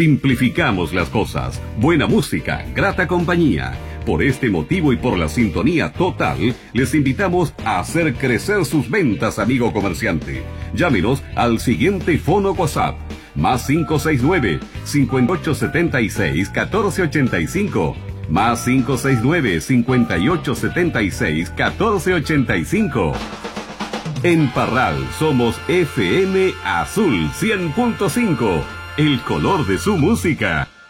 Simplificamos las cosas. Buena música, grata compañía. Por este motivo y por la sintonía total, les invitamos a hacer crecer sus ventas, amigo comerciante. Llámenos al siguiente fono WhatsApp: más 569-5876-1485. Más 569-5876-1485. En Parral somos FM Azul 100.5, el color de su música.